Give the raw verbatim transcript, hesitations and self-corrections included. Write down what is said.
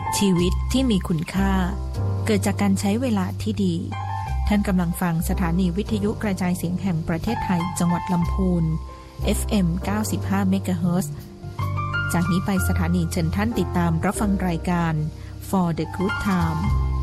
ชีวิตที่มีคุณค่าเกิดจากการใช้เวลาที่ดีท่านกำลังฟังสถานีวิทยุกระจายเสียงแห่งประเทศไทยจังหวัดลำพูน เอฟ เอ็ม เก้าสิบห้า เมกะเฮิรตซ์ จากนี้ไปสถานีเชิญท่านติดตามรับฟังรายการ For the Good Time